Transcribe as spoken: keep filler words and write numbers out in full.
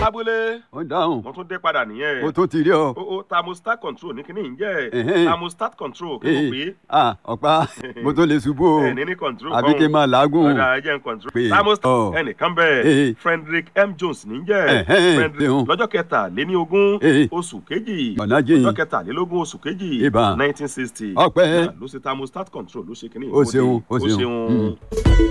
lábúlé. ó dáhùn. mo tún dé padà nìyẹn. mo tún ti rí ọ. o o thermostat control ní kíní ń jẹ́. thermostat control kí ló pé. ah ọ̀pá mo tún lè ṣubú o. ẹ ní ní control kan. àbí kí n máa làágùn. ọ̀dà ẹ jẹ́ n control. thermostat ẹnìkan bẹ́ẹ̀. Frederick M. Jones ní jẹ́. Frederick lọ́jọ́ kẹtàléní ogún oṣù kejì. lọ́jọ́ kẹtàlélógún oṣù kejì. nineteen sixty. ọpẹ́. ló ṣe thermostat control ló ṣe kíní. o ṣeun o ṣeun.